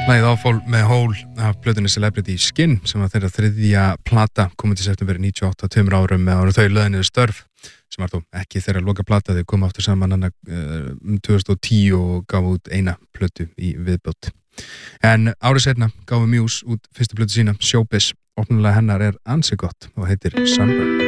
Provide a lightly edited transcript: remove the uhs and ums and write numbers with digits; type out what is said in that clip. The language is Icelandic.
Lagið Awful með Hole af plötunni Celebrity Skin sem var þeirra þriðja plata komið til september 98 2 árum með þau löðniðu störf sem var þó ekki þeirra loka plata þau komu aftur saman 2010 og gafu út eina plötu í viðbót. En árið seinna gafu Muse út fyrstu plötu sína Showbiz. Opnulega hennar ansi gott og heitir Sunburn.